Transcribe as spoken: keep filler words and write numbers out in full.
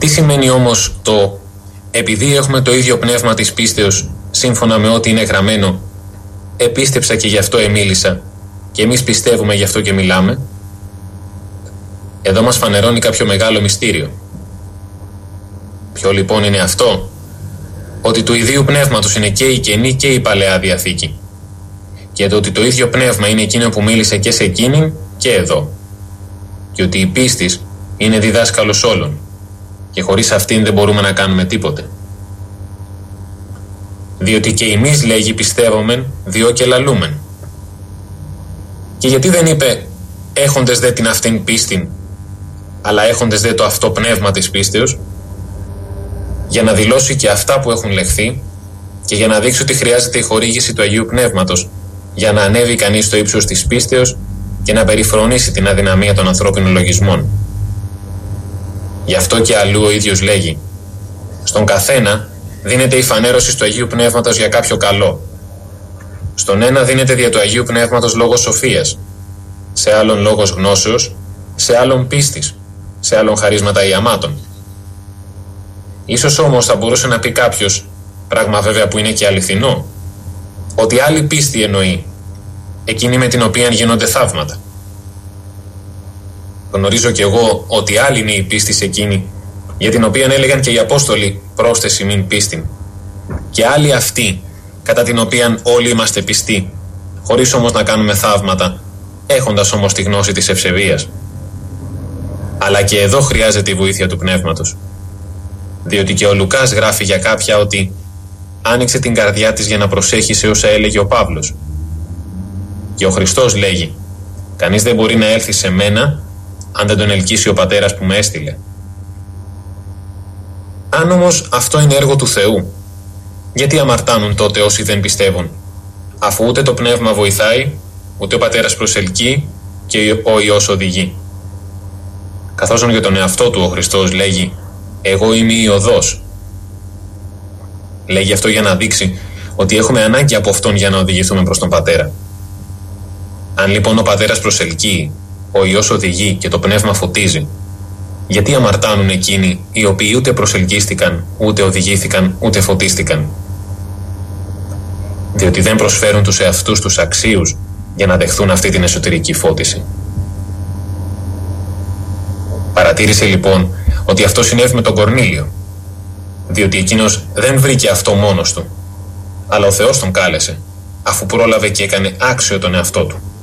Τι σημαίνει όμως το «επειδή έχουμε το ίδιο πνεύμα της πίστεως σύμφωνα με ό,τι είναι γραμμένο, επίστεψα και γι' αυτό εμίλησα και εμείς πιστεύουμε γι' αυτό και μιλάμε»? Εδώ μας φανερώνει κάποιο μεγάλο μυστήριο. Ποιο λοιπόν είναι αυτό? Ότι του ιδίου πνεύματος είναι και η Καινή και η Παλαιά Διαθήκη, και το ότι το ίδιο πνεύμα είναι εκείνο που μίλησε και σε εκείνη και εδώ, και ότι η πίστης είναι διδάσκαλος όλων και χωρίς αυτήν δεν μπορούμε να κάνουμε τίποτε. Διότι και εμείς, λέγει, πιστεύομεν διό και λαλούμεν. Και γιατί δεν είπε έχοντες δε την αυτήν πίστην, αλλά έχοντες δε το αυτό πνεύμα της πίστεως? Για να δηλώσει και αυτά που έχουν λεχθεί και για να δείξει ότι χρειάζεται η χορήγηση του Αγίου Πνεύματος για να ανέβει κανείς στο ύψος της πίστεως και να περιφρονήσει την αδυναμία των ανθρώπινων λογισμών. Γι' αυτό και αλλού ο ίδιος λέγει: στον καθένα δίνεται η φανέρωση του Αγίου Πνεύματος για κάποιο καλό. Στον ένα δίνεται δια του Αγίου Πνεύματος λόγος σοφίας, σε άλλον λόγος γνώσεως, σε άλλον πίστης, σε άλλον χαρίσματα ιαμάτων. Ίσως όμως θα μπορούσε να πει κάποιος, πράγμα βέβαια που είναι και αληθινό, ότι άλλη πίστη εννοεί, εκείνη με την οποία γίνονται θαύματα. Γνωρίζω κι εγώ ότι άλλη είναι η πίστη σε εκείνη, για την οποία έλεγαν και οι Απόστολοι πρόσθεση μην πίστην, και άλλη αυτή, κατά την οποία όλοι είμαστε πιστοί, χωρίς όμως να κάνουμε θαύματα, έχοντας όμως τη γνώση της ευσεβίας. Αλλά και εδώ χρειάζεται η βοήθεια του Πνεύματος. Διότι και ο Λουκάς γράφει για κάποια ότι άνοιξε την καρδιά της για να προσέχει σε όσα έλεγε ο Παύλος. Και ο Χριστός λέγει: κανείς δεν μπορεί να έλθει σε μένα αν δεν τον ελκύσει ο Πατέρας που με έστειλε. Αν όμως αυτό είναι έργο του Θεού, γιατί αμαρτάνουν τότε όσοι δεν πιστεύουν, αφού ούτε το Πνεύμα βοηθάει, ούτε ο Πατέρας προσελκύει και ο Υιός οδηγεί? Καθώς για τον εαυτό του ο Χριστός λέγει: εγώ είμαι η οδός. Λέγει αυτό για να δείξει ότι έχουμε ανάγκη από Αυτόν για να οδηγηθούμε προς τον Πατέρα. Αν λοιπόν ο Πατέρας προσελκύει, ο Υιός οδηγεί και το Πνεύμα φωτίζει, γιατί αμαρτάνουν εκείνοι οι οποίοι ούτε προσελκύστηκαν, ούτε οδηγήθηκαν, ούτε φωτίστηκαν? Διότι δεν προσφέρουν τους εαυτούς τους αξίους για να δεχθούν αυτή την εσωτερική φώτιση. Παρατήρησε λοιπόν ότι αυτό συνέβη με τον Κορνήλιο, διότι εκείνος δεν βρήκε αυτό μόνος του, αλλά ο Θεός τον κάλεσε, αφού πρόλαβε και έκανε άξιο τον εαυτό του.